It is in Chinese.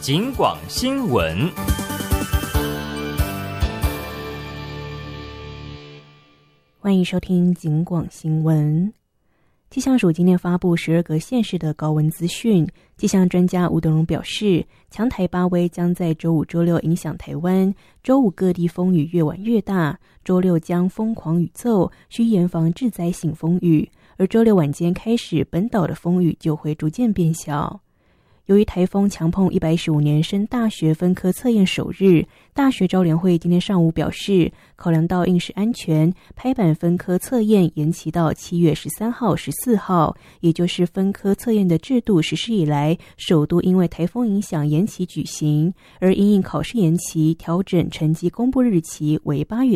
警广新闻。 欢迎收听警广新闻。气象署今天发布12个县市的高温资讯。气象专家吴德荣表示，强台8威将在周5、周6影响台湾，周5各地风雨越晚越大，周6将疯狂雨骤，需严防致灾性风雨，而周6晚间开始，本岛的风雨就会逐渐变小。由于台风强碰115年升大学分科测验首日，大学招联会今天上午表示，考量到应试安全，拍板分科测验延期到7月13号、14号，也就是分科测验的制度实施以来，首度因为台风影响延期举行，而因应考试延期，调整成绩公布日期为8月